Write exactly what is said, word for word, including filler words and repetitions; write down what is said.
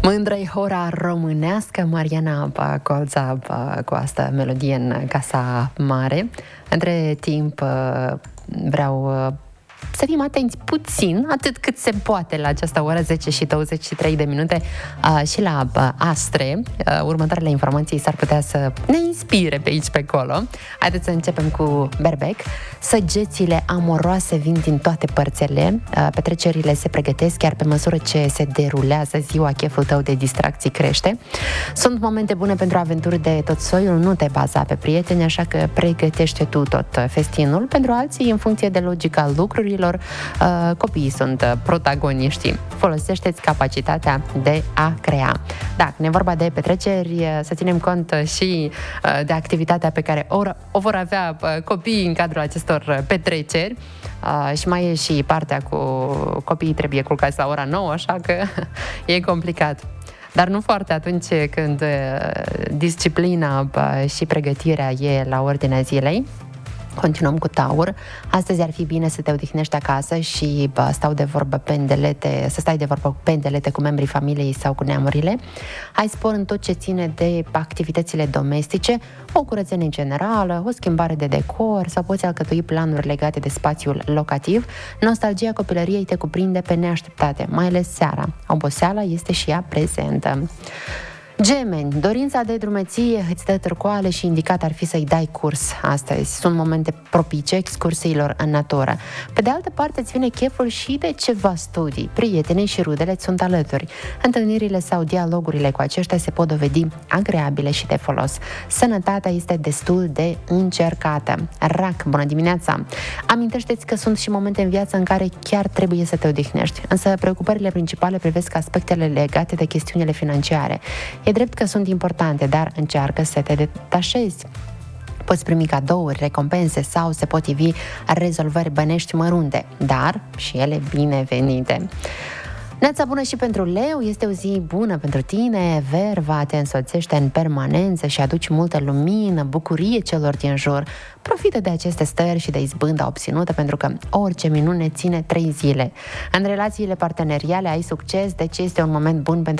Mândră-i hora românească, Mariana Colța cu asta melodie în Casa Mare. Între timp vreau să fim atenți puțin, atât cât se poate la această oră, zece și douăzeci și trei de minute, uh, și la uh, Astre. Uh, următoarele informații s-ar putea să ne inspire pe aici, pe acolo. Haideți să începem cu berbec. Săgețile amoroase vin din toate părțile. Uh, petrecerile se pregătesc, chiar pe măsură ce se derulează ziua, cheful tău de distracții crește. Sunt momente bune pentru aventuri de tot soiul, nu te baza pe prieteni, așa că pregătește tu tot festinul. Pentru alții, în funcție de logica lucrurilor, Uh, copiii sunt protagoniștii. Folosește-ți capacitatea de a crea. Da, când e vorba de petreceri, să ținem cont și uh, de activitatea pe care o, o vor avea uh, copiii în cadrul acestor petreceri. Uh, și mai e și partea cu copiii trebuie culcați la ora nouă, așa că e complicat. Dar nu foarte atunci când uh, disciplina uh, și pregătirea e la ordinea zilei. Continuăm cu Taur. Astăzi ar fi bine să te odihnești acasă și bă, stau de vorbă pendelete, să stai de vorbă cu pendelete cu membrii familiei sau cu neamurile. Ai spor în tot ce ține de activitățile domestice, o curățenie generală, o schimbare de decor sau poți alcătui planuri legate de spațiul locativ. Nostalgia copilăriei te cuprinde pe neașteptate, mai ales seara. Oboseala este și ea prezentă. Gemeni, dorința de drumeție îți dă târcoale și indicat ar fi să-i dai curs astăzi. Sunt momente propice excursiilor în natură. Pe de altă parte, îți vine cheful și de ceva studii. Prietenii și rudele îți sunt alături. Întâlnirile sau dialogurile cu aceștia se pot dovedi agreabile și de folos. Sănătatea este destul de încercată. Rac, bună dimineața! Amintește-ți că sunt și momente în viață în care chiar trebuie să te odihnești, însă preocupările principale privesc aspectele legate de chestiunile financiare. E drept că sunt importante, dar încearcă să te detașezi. Poți primi cadouri, recompense sau se potrivi rezolvări bănești mărunte, dar și ele binevenite. Neața bună și pentru Leu, este o zi bună pentru tine, verba te însoțește în permanență și aduci multă lumină, bucurie celor din jur. Profită de aceste stări și de izbânda obținută, pentru că orice minune ține trei zile. În relațiile parteneriale ai succes, deci este un moment bun pentru